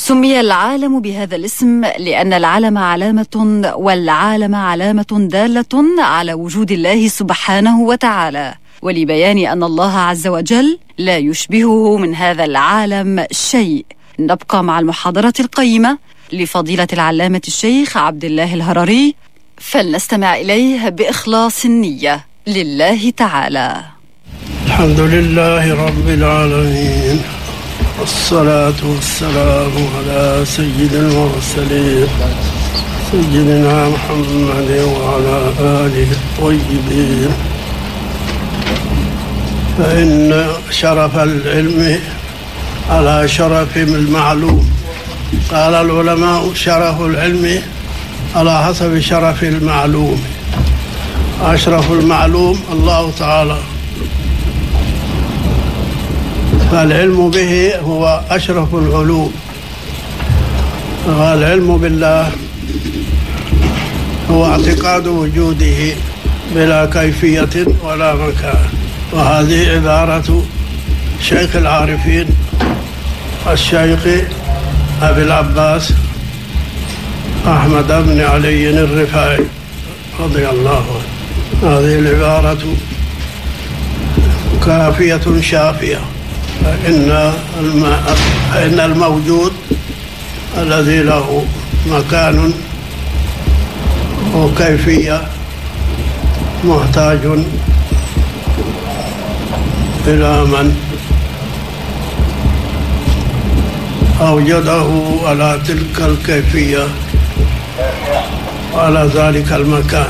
سمي العالم بهذا الاسم لأن العالم علامة، والعالم علامة دالة على وجود الله سبحانه وتعالى، ولبيان أن الله عز وجل لا يشبهه من هذا العالم شيء. نبقى مع المحاضرة القيمة لفضيلة العلامة الشيخ عبد الله الهرري، فلنستمع إليه بإخلاص النية لله تعالى. الحمد لله رب العالمين، والصلاة والسلام على سيد المرسلين سيدنا محمد وعلى آله الطيبين. فإن شرف العلم على شرف المعلوم. قال العلماء شرف العلم على حسب شرف المعلوم. أشرف المعلوم الله تعالى، فالعلم به هو أشرف العلوم. والعلم بالله هو اعتقاد وجوده بلا كيفية ولا مكان. وهذه عبارة شيخ العارفين الشيخ أبي العباس أحمد بن علي الرفاعي رضي الله عنه. هذه العبارة كافية شافية. فإن الموجود الذي له مكان وكيفية محتاج إلى من أوجده على تلك الكيفية وعلى ذلك المكان.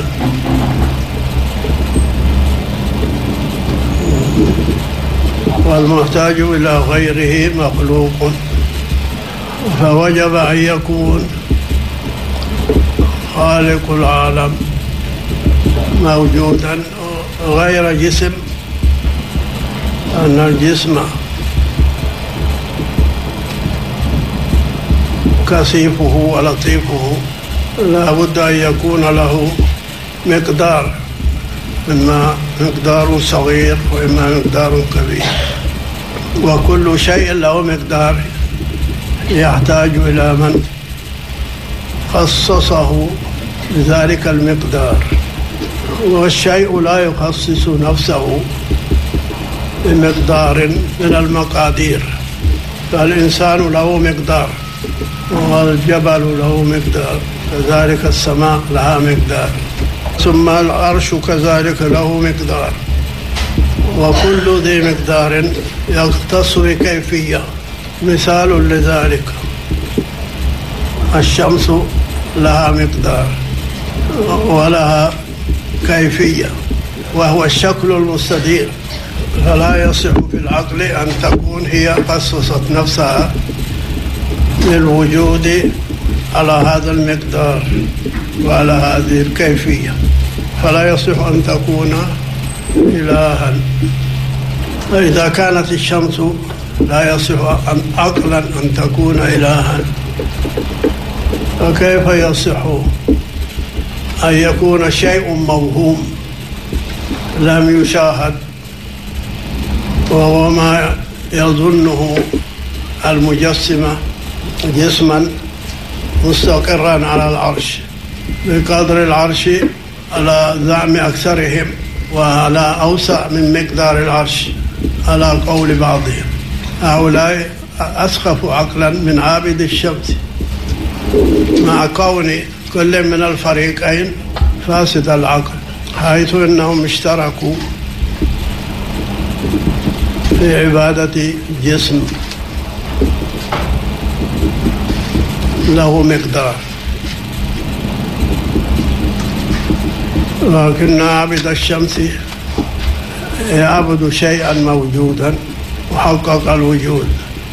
والمحتاج إلى غيره مخلوق، فوجب أن يكون خالق العالم موجودا غير جسم، أن الجسم كثيفه ولطيفه لا بد أن يكون له مقدار، إما مقدار صغير وإما مقدار كبير، وكل شيء له مقدار يحتاج إلى من خصصه بذلك المقدار. والشيء لا يخصص نفسه بمقدار من المقادير، فالإنسان له مقدار، والجبل له مقدار، كذلك السماء لها مقدار، ثم العرش كذلك له مقدار، وكل ذي مقدار يختص بكيفية. مثال لذلك الشمس لها مقدار ولها كيفية، وهو الشكل المستدير، فلا يصح في العقل أن تكون هي خصصت نفسها للوجود على هذا المقدار وعلى هذه الكيفية، فلا يصح أن تكون إلها. فإذا كانت الشمس لا يصح عقلا أن تكون إلها، فكيف يصح أن يكون شيء موهوم لم يشاهد وهو ما يظنه المجسمة جسما مستقرا على العرش بقدر العرش على زعم أكثرهم، وعلى أوسع من مقدار العرش على قول بعضهم. هؤلاء أسخف عقلا من عابد الشمس، مع كون كل من الفريقين فاسد العقل، حيث أنهم اشتركوا في عبادة جسم له مقدار. لكن عابد الشمس يعبد شيئا موجودا محقق الوجود،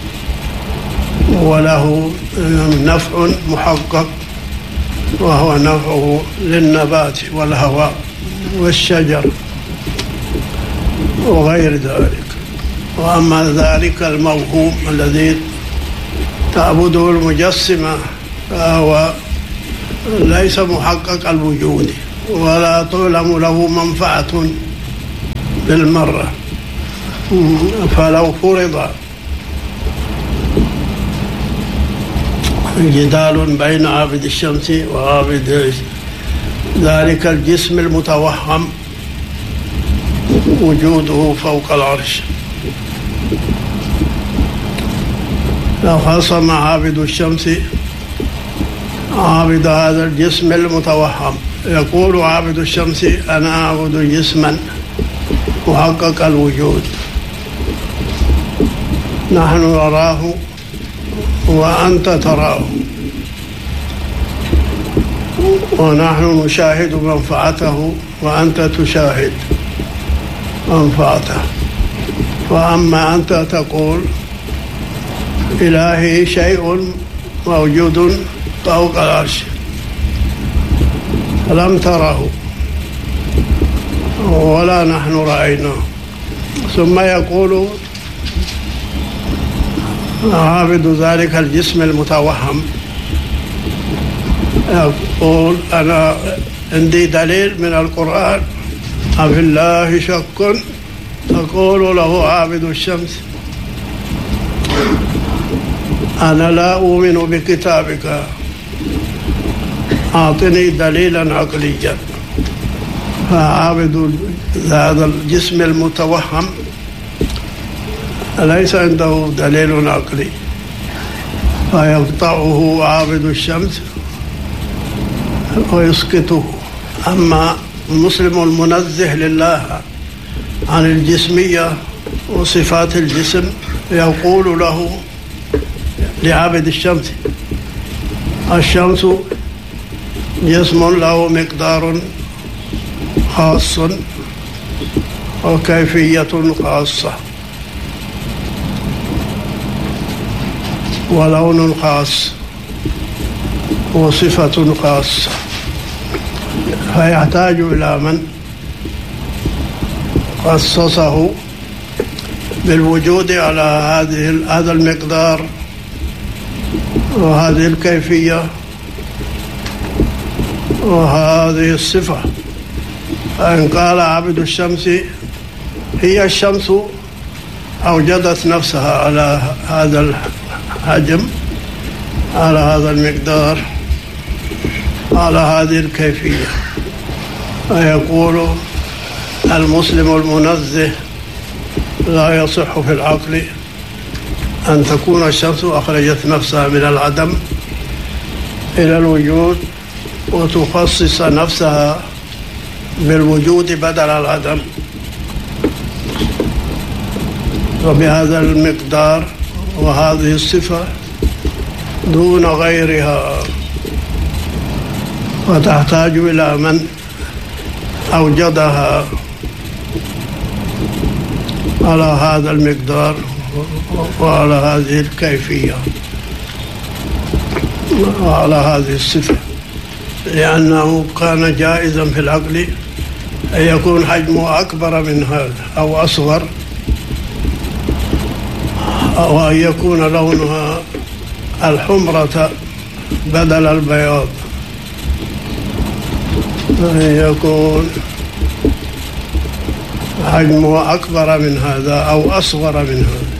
وله نفع محقق، وهو نفعه للنبات والهواء والشجر وغير ذلك. وأما ذلك الموهوم الذي تعبده المجسمة فهو ليس محقق الوجود، ولا تعلم له منفعة بالمرة. فلو فرض جدال بين عابد الشمس وعابد ذلك الجسم المتوهم وجوده فوق العرش. لو خاصم عابد الشمس عابد هذا الجسم المتوهم، يقول عابد الشمس أنا أعبد جسما محقق الوجود، نحن نراه وأنت تراه، ونحن نشاهد منفعته وأنت تشاهد منفعته. وأما أنت تقول إلهي شيء موجود فوق العرش لم تره ولا نحن رأيناه. ثم يقول عابد ذلك الجسم المتوهم، يقول أنا عندي دليل من القرآن أفي الله شك، تقول له عابد الشمس أنا لا أؤمن بكتابك، أعطني دليلا عقليا. فعابد هذا الجسم المتوهم ليس عنده دليل عقلي، فيقطعه عابد الشمس ويسقطه. أما المسلم المنزه لله عن الجسمية وصفات الجسم يقول له لعابد الشمس الشمس جسم له مقدار خاص وكيفية خاصة ولون خاص وصفة خاصة، فيحتاج إلى من خصصه بالوجود على هذا المقدار وهذه الكيفية وهذه الصفة. فإن قال عبد الشمس هي الشمس أوجدت نفسها على هذا الحجم، على هذا المقدار، على هذه الكيفية، فيقول المسلم المنزه لا يصح في العقل أن تكون الشمس أخرجت نفسها من العدم إلى الوجود وتخصص نفسها بالوجود بدل العدم وبهذا المقدار وهذه الصفة دون غيرها، وتحتاج إلى من أوجدها على هذا المقدار وعلى هذه الكيفية وعلى هذه الصفة، لأنه كان جائزا في العقل أن يكون حجمه أكبر من هذا أو أصغر، أو أن يكون لونها الحمرة بدل البياض، أن يكون حجمه أكبر من هذا أو أصغر من هذا،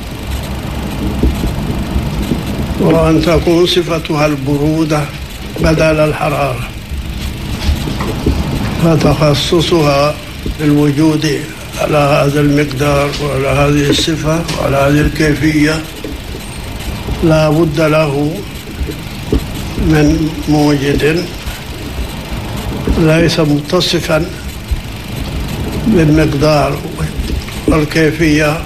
وأن تكون صفتها البرودة بدل الحرارة، فتخصصها بالوجود على هذا المقدار وعلى هذه الصفة وعلى هذه الكيفية لا بد له من موجد ليس متصفا بالمقدار والكيفية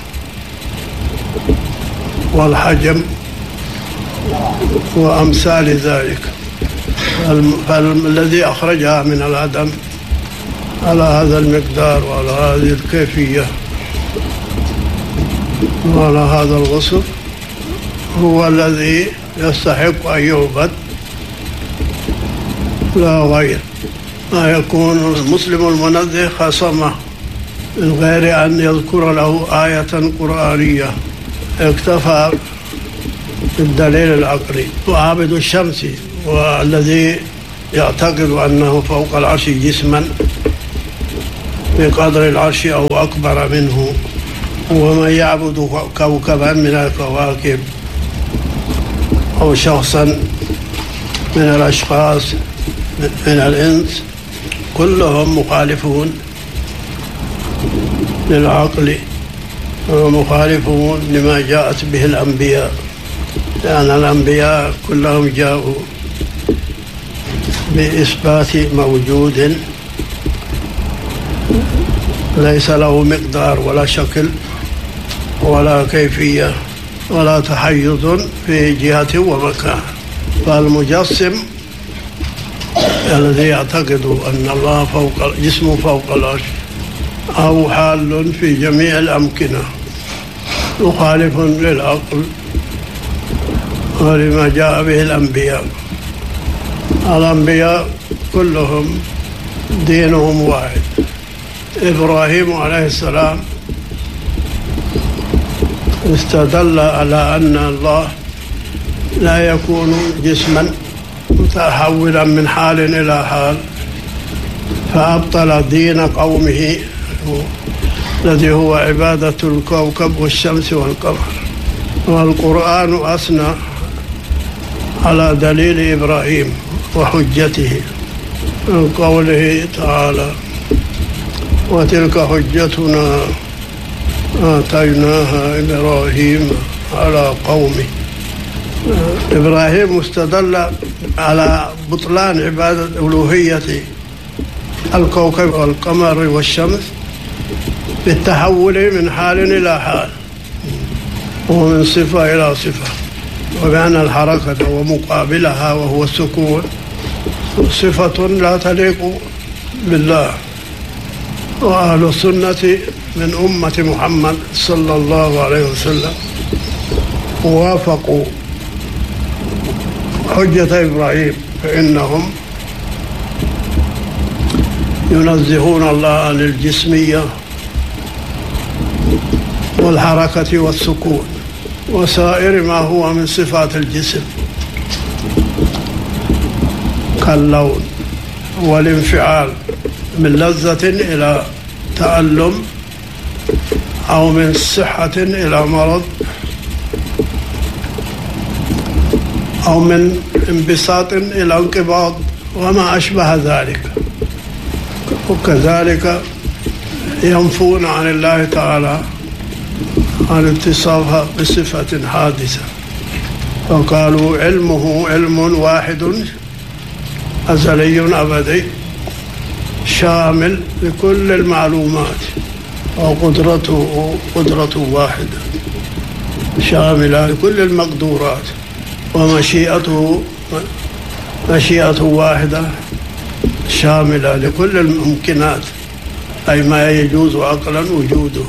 والحجم وأمثال ذلك، فالذي أخرجها من العدم على هذا المقدار وعلى هذه الكيفية وعلى هذا الوصف هو الذي يستحق أن يعبد لا غير. ما يكون المسلم المنزه خصمه من غير أن يذكر له آية قرآنية، اكتفى بالدليل العقلي. وعابد الشمس والذي يعتقد أنه فوق العرش جسما بقدر العرش أو أكبر منه، ومن يعبد كوكبا من الكواكب أو شخصا من الأشخاص من الإنس كلهم مخالفون للعقل ومخالفون لما جاءت به الأنبياء، لأن الأنبياء كلهم جاءوا بإثبات موجود ليس له مقدار ولا شكل ولا كيفية ولا تحيز في جهة ومكان. فالمجسم الذي يعتقد أن الله فوق جسمه فوق العرش أو حال في جميع الأمكنة مخالف للعقل ولما جاء به الأنبياء. الأنبياء كلهم دينهم واحد. إبراهيم عليه السلام استدل على أن الله لا يكون جسما متحولا من حال إلى حال، فأبطل دين قومه الذي هو عبادة الكوكب والشمس والقمر. والقرآن أثنى على دليل إبراهيم وحجته من قوله تعالى: وتلك حجتنا آتيناها إبراهيم على قومه. إبراهيم استدل على بطلان عبادة ألوهية الكوكب والقمر والشمس بالتحول من حال إلى حال ومن صفة إلى صفة، وبأن الحركة ومقابلها وهو السكون صفة لا تليق بالله. وأهل السنة من أمة محمد صلى الله عليه وسلم وافقوا حجة إبراهيم، فإنهم ينزهون الله عن الجسمية والحركة والسكون وسائر ما هو من صفات الجسم كاللون والانفعال من لذة إلى تألم أو من صحة إلى مرض أو من انبساط إلى انقباض وما أشبه ذلك. وكذلك ينفون عن الله تعالى عن اتصافها بصفة حادثة، فقالوا علمه علم واحد أزلي أبدي شامل لكل المعلومات، وقدرته قدرة واحدة شاملة لكل المقدورات، ومشيئته مشيئة واحدة شاملة لكل الممكنات، أي ما يجوز عقلا وجوده.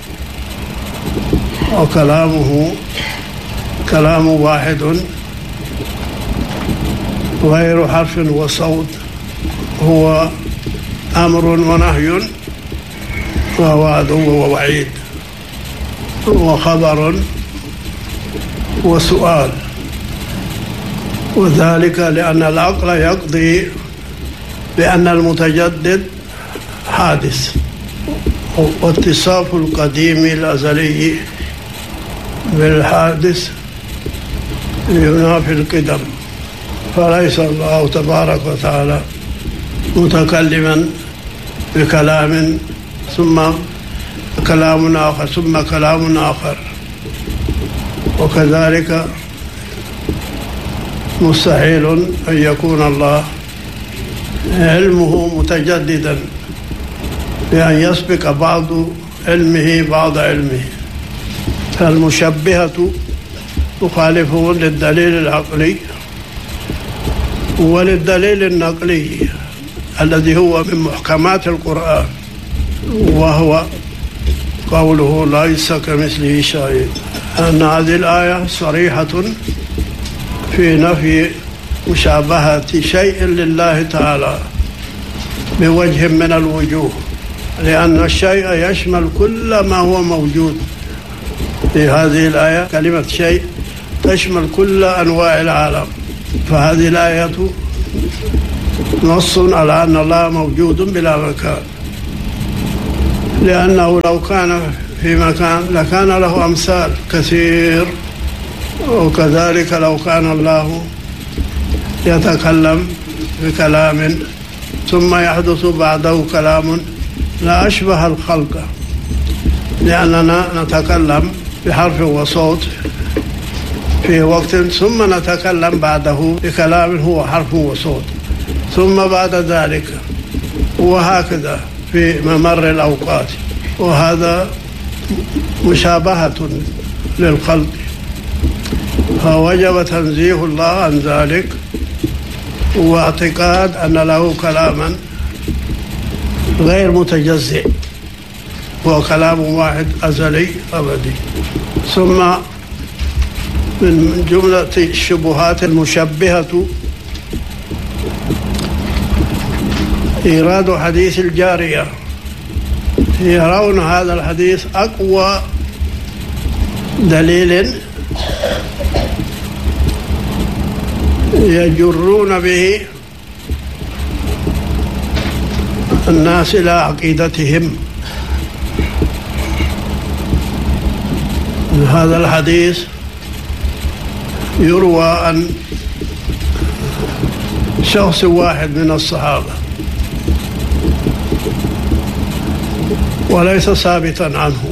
وكلامه كلام واحد غير حرف وصوت، هو أمر ونهي ووعد ووعيد وخبر وسؤال. وذلك لأن العقل يقضي بأن المتجدد حادث، واتصاف القديم الأزلي بالحادث ينافي القدم، فليس الله تبارك وتعالى متكلما بكلام ثم كلام آخر ثم كلام آخر. وكذلك مستحيل أن يكون الله علمه متجددا بأن يسبق بعض علمه بعض علمه. فالمشبهة مخالفون للدليل العقلي وللدليل النقلي الذي هو من محكمات القرآن، وهو قوله ليس كمثله شيء. أن هذه الآية صريحة في نفي مشابهة شيء لله تعالى بوجه من الوجوه، لأن الشيء يشمل كل ما هو موجود. في هذه الآية كلمة شيء تشمل كل أنواع العالم، فهذه الآية نص على أن الله موجود بلا مكان، لأنه لو كان في مكان لكان له أمثال كثير وكذلك لو كان الله يتكلم بكلام ثم يحدث بعده كلام لا أشبه الخلق، لأننا نتكلم بحرف وصوت في وقت ثم نتكلم بعده بكلام هو حرف وصوت ثم بعد ذلك، وهكذا في ممر الأوقات، وهذا مشابهة للخلق، فوجب تنزيه الله عن ذلك واعتقاد أن له كلاما غير متجزئ، هو كلام واحد أزلي أبدي. ثم من جملة الشبهات المشبهة إيراد حديث الجارية، يرون هذا الحديث أقوى دليل يجرون به الناس إلى عقيدتهم. هذا الحديث يروى عن شخص واحد من الصحابة وليس ثابتا عنه،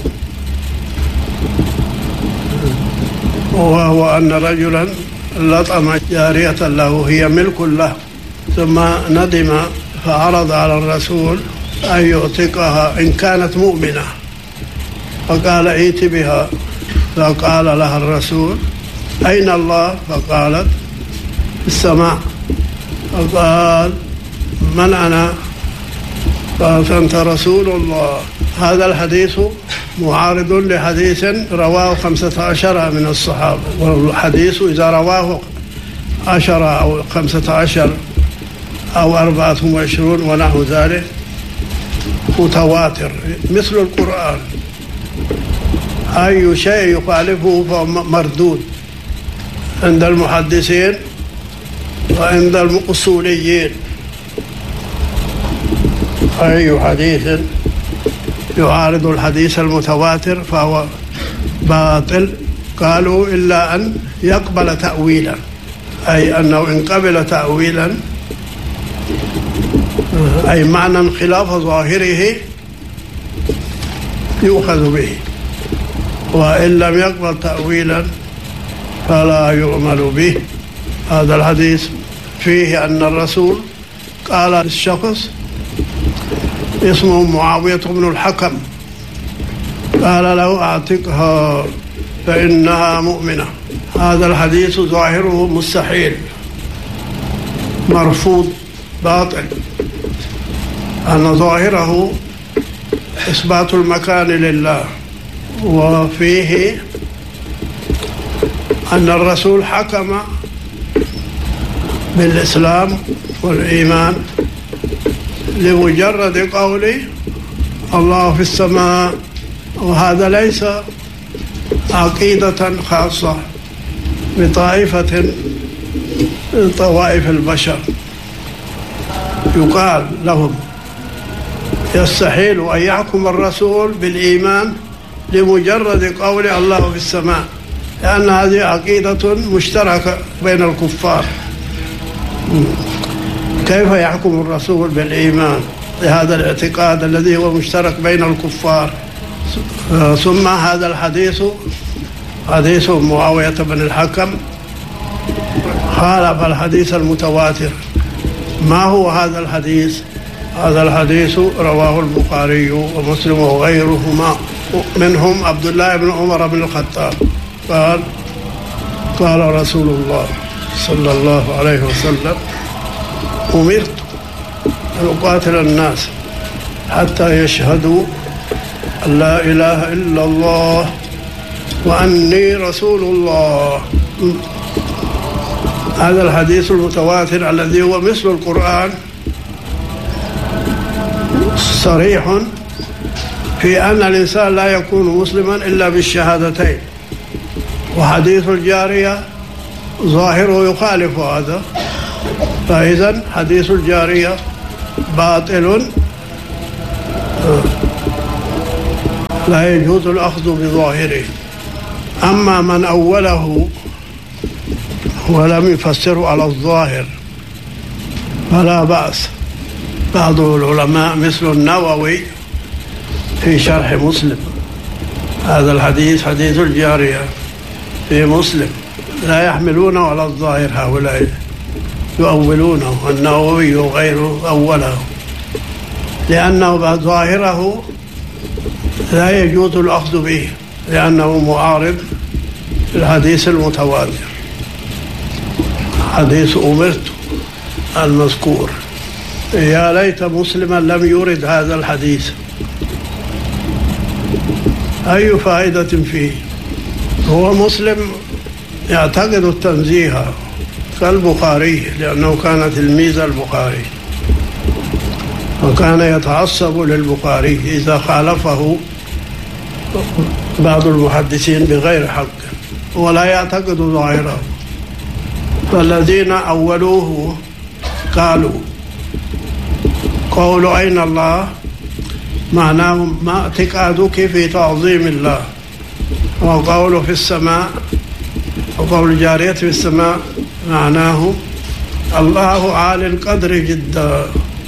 وهو أن رجلا لطم جارية له هي ملك له، ثم ندم فعرض على الرسول أن يعتقها إن كانت مؤمنة، فقال ائت بها، فقال لها الرسول أين الله؟ فقالت في السماء، فقال من أنا؟ قالت أنت رسول الله. هذا الحديث معارض لحديث رواه 15 من الصحابة، والحديث إذا رواه 10 أو 15 أو 24 ونحو ذلك متواتر مثل القرآن، أي شيء يخالفه فهو مردود عند المحدثين وعند الأصوليين. أي حديث يعارض الحديث المتواتر فهو باطل، قالوا إلا أن يقبل تأويلا، أي أنه إن قبل تأويلا أي معنى خلاف ظاهره يؤخذ به، وإن لم يقبل تأويلا فلا يؤمل به. هذا الحديث فيه أن الرسول قال للشخص اسمه معاوية بن الحكم، قال له أعتقها فإنها مؤمنة. هذا الحديث ظاهره مستحيل مرفوض باطل، أن ظاهره إثبات المكان لله، وفيه أن الرسول حكم بالإسلام والإيمان لمجرد قول الله في السماء، وهذا ليس عقيدة خاصة بطائفة من طوائف البشر، يقال لهم يستحيل أن يحكم الرسول بالإيمان لمجرد قول الله في السماء، لأن هذه عقيدة مشتركة بين الكفار. كيف يحكم الرسول بالإيمان بهذا الاعتقاد الذي هو مشترك بين الكفار؟ ثم هذا الحديث حديث معاوية بن الحكم خالف الحديث المتواتر. ما هو هذا الحديث؟ هذا الحديث رواه البخاري ومسلم وغيرهما، منهم عبد الله بن عمر بن الخطاب قال رسول الله صلى الله عليه وسلم أمرت أن أقاتل الناس حتى يشهدوا أن لا إله إلا الله وأني رسول الله. هذا الحديث المتواتر الذي هو مثل القرآن صريح في أن الإنسان لا يكون مسلما إلا بالشهادتين، وحديث الجارية ظاهره يخالف هذا، فإذا حديث الجارية باطل لا يجوز الأخذ بظاهره. أما من أوله ولم يفسره على الظاهر فلا بأس. بعض العلماء مثل النووي في شرح مسلم هذا الحديث حديث الجارية في مسلم لا يحملونه على الظاهر، هؤلاء يؤولونه، النووي وغيره أوله، لأنه ظاهره لا يجوز الأخذ به لأنه معارض الحديث المتواتر، حديث أمرت المذكور. يا ليت مسلما لم يورد هذا الحديث، أي فائدة فيه؟ هو مسلم يعتقد التنزيه كالبخاري لأنه كان تلميذ البخاري وكان يتعصب للبخاري إذا خالفه بعض المحدثين بغير حق ولا يعتقد ظاهره. فالذين أولوه قالوا قول أين الله معناه ما اعتقادك في تعظيم الله، وقوله في السماء وقول الجارية في السماء معناه الله عالي القدر جدا،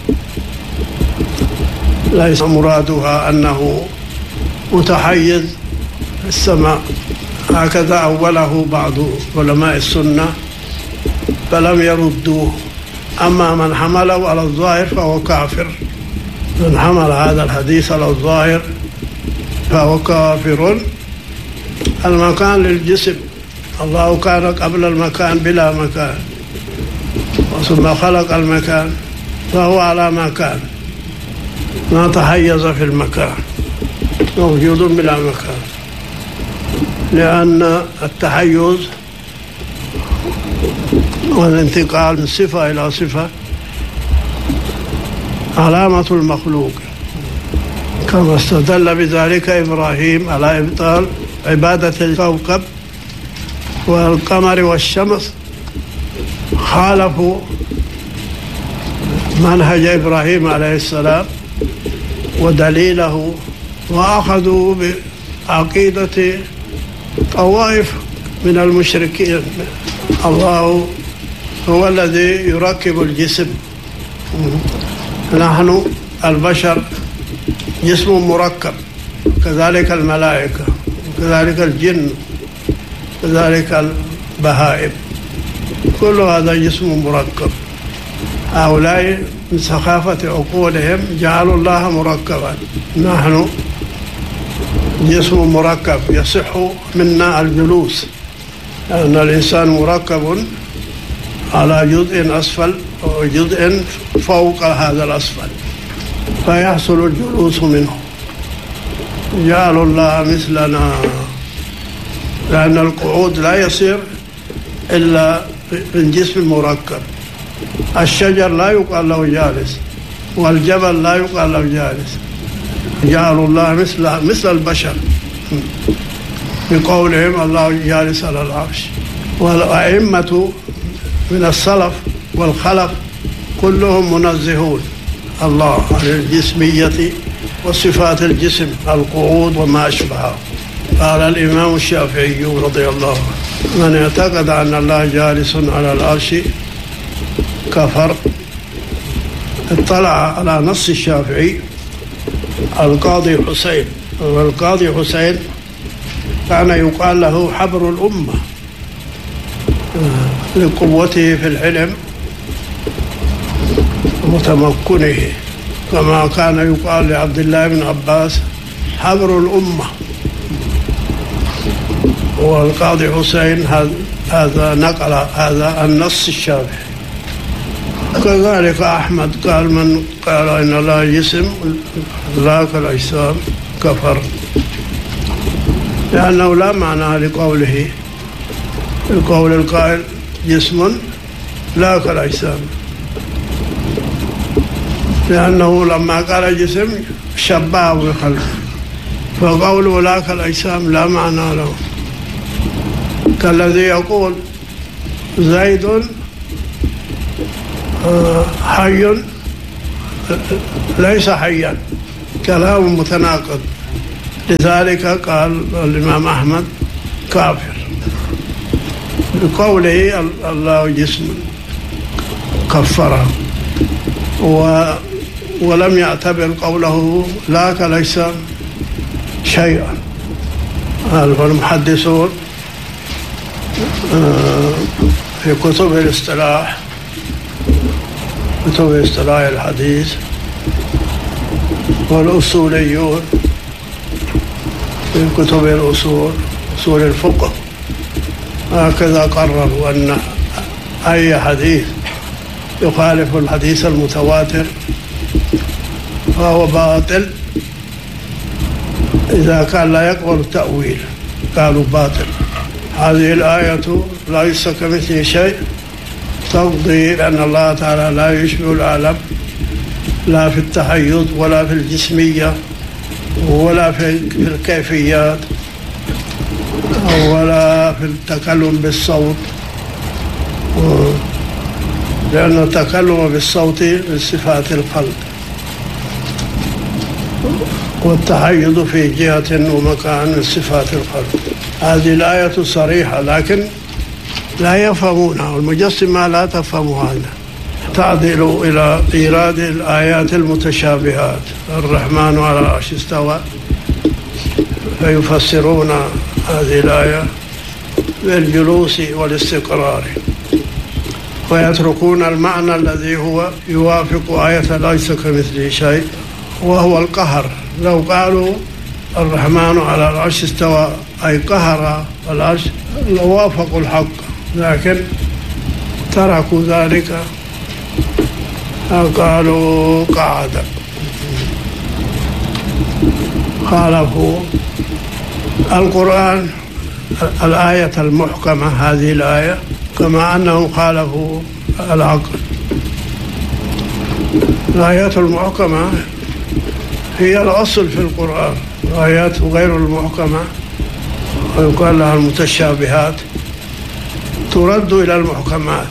ليس مرادها أنه متحيز في السماء. هكذا أوله بعض علماء السنة فلم يردوه. أما من حمله على الظاهر فهو كافر، من حمل هذا الحديث على الظاهر فهو كافر. المكان للجسم، الله كان قبل المكان بلا مكان ثم خلق المكان فهو على ما كان، ما تحيز في المكان، موجود بلا مكان، لأن التحيز والانتقال من صفة إلى صفة علامة المخلوق، كما استدل بذلك إبراهيم على إبطال عبادة الكوكب والقمر والشمس، خالفوا منهج إبراهيم عليه السلام ودليله، وأخذوا بعقيدة طوائف من المشركين. الله هو الذي يركب الجسم، نحن البشر جسم مركب، كذلك الملائكة، كذلك الجن، كذلك البهائم، كل هذا جسم مركب. هؤلاء من سخافة عقولهم جعلوا الله مركبا، نحن جسم مركب يصح منا الجلوس، لأن الإنسان مركب على جزء أسفل وجزء فوق هذا الأسفل فيحصل الجلوس منه. جعلوا الله مثلنا، لأن القعود لا يصير إلا في الجسم المركب. الشجر لا يقال له جالس والجبل لا يقال له جالس، جعلوا الله مثل البشر بقولهم الله جالس على العرش. والأئمة من السلف والخلف كلهم منزهون الله عن الجسمية وصفات الجسم، القعود وما أشبهه. قال الإمام الشافعي رضي الله عنه من اعتقد أن الله جالس على العرش كفر. اطلع على نص الشافعي القاضي حسين، والقاضي حسين كان يقال له حبر الأمة لقوته في العلم وتمكنه، كما كان يقال لعبد الله بن عباس حبر الأمة. والقاضي حسين هذا نقل هذا النص الشافعي. كذلك أحمد قال من قال إن الله جسم لا كالأجسام كفر، لأنه لا معنى لقوله، القول القائل جسم لا كالأجسام، لأنه لما قال جسم شبهه بخلقه، فقوله لا كالأجسام لا معنى له. كالذي يقول زيد حي ليس حيا، كلام متناقض. لذلك قال الإمام أحمد كافر. بقوله الله جسم كفره، ولم يعتبر قوله ذاك ليس شيئا. المحدثون في كتب الاصطلاح، كتب اصطلاح الحديث، والأصوليون في كتب الأصول، أصول الفقه، هكذا قرروا أن أي حديث يخالف الحديث المتواتر فهو باطل إذا كان لا يقبل التأويل، قالوا باطل. هذه الآية ليس كمثله شيء تقضي بأن الله تعالى لا يشبه العالم، لا في التحيز ولا في الجسمية ولا في الكيفيات ولا في التكلم بالصوت، لأن التكلم بالصوت من صفات الخلق، والتحيز في جهة ومكان من صفات الخلق. هذه الآية صريحة لكن لا يفهمونها، والمجسمة لا تفهم هذا، تعدل إلى إيراد الآيات المتشابهات. الرحمن على العرش استوى، فيفسرون هذه الآية بالجلوس والاستقرار، ويتركون المعنى الذي هو يوافق آية ليس كمثله شيء وهو القهر. لو قالوا الرحمن على العرش استوى أي قهر العرش لوافقوا الحق، لكن تركوا ذلك، قالوا قعد، خالفوا القرآن الآية المحكمة، هذه الآية، كما أنهم خالفوا العقل. الآيات المحكمة هي الأصل في القرآن، الآيات غير المحكمة ويقال لها المتشابهات ترد إلى المحكمات.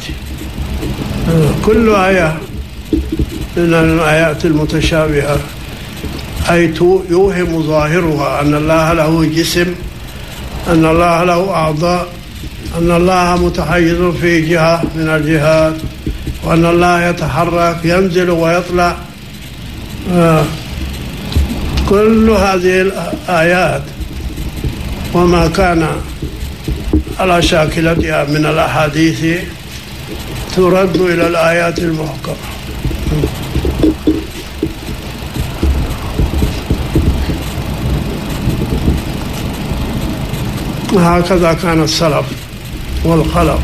كل آية من الآيات المتشابهة أي يوهم ظاهرها أن الله له جسم، أن الله له أعضاء، أن الله متحيز في جهة من الجهات، وأن الله يتحرك ينزل ويطلع. كل هذه الآيات وما كان على شاكلتها من الأحاديث ترد إلى الآيات المحكمة. هكذا كان السلف والخلف.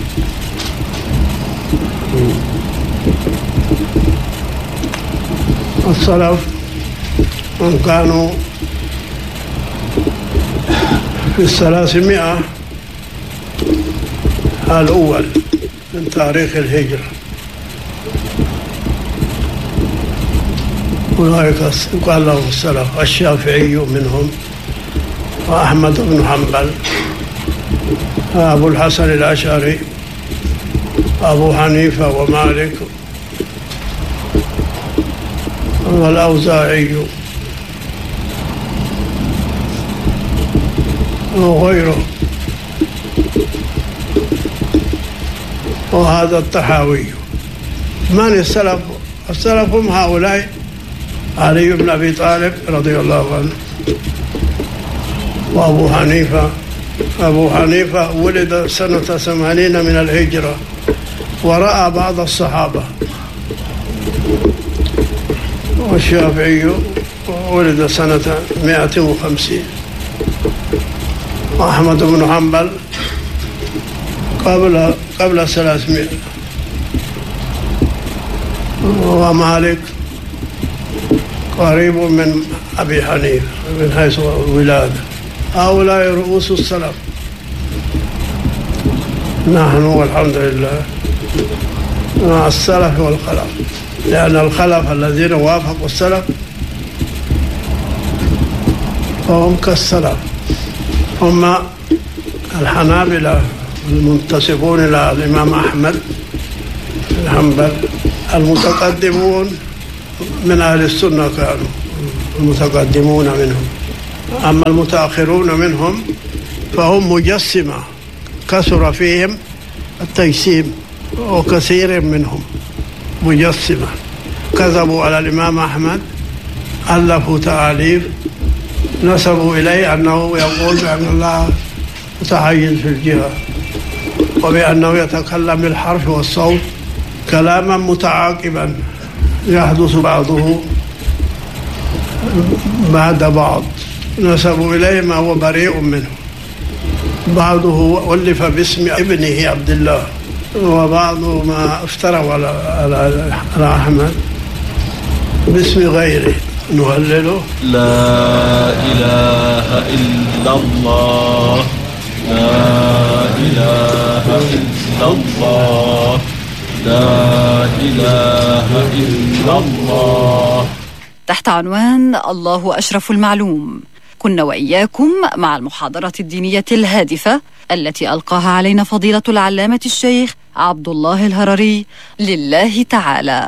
السلف من كانوا في 300 الأول من تاريخ الهجرة، أولئك يقال لهم السلف. الشافعي منهم، وأحمد بن حنبل، أبو الحسن الأشعري، أبو حنيفة ومالك والأوزاعي وغيره، وهذا الطحاوي. من السلف؟ السلف هم هؤلاء: علي بن أبي طالب رضي الله عنه، وأبو حنيفة. أبو حنيفة ولد سنة 80 من الهجرة ورأى بعض الصحابة. والشافعي ولد سنة 150. وأحمد بن حنبل قبل 300. ومالك قريب من أبي حنيفة من حيث الولادة. هؤلاء رؤوس السلف. نحن والحمد لله مع السلف والخلف، لأن الخلف الذين وافقوا السلف فهم كالسلف. هم الحنابلة المنتسبون إلى الإمام أحمد بن حنبل، المتقدمون من أهل السنة كانوا المتقدمون منهم. أما المتأخرون منهم فهم مجسمة كثر فيهم التجسيم، وكثير منهم مجسمة كذبوا على الإمام أحمد، ألفوا تأليف نسبوا إليه أنه يقول بأن الله متحيز في الجهة، وبأنه يتكلم بالحرف والصوت كلاما متعاقبا يحدث بعضه بعد بعض، نسبوا إليه ما هو بريء منه. بعضه ألف باسم ابنه عبد الله، وبعضه ما افتروا على أحمد باسم غيره. نهلله: لا إله إلا الله، لا إله إلا الله، لا إله إلا الله. تحت عنوان الله أشرف المعلوم، كنا وإياكم مع المحاضرة الدينية الهادفة التي ألقاها علينا فضيلة العلامة الشيخ عبد الله الهرري لله تعالى.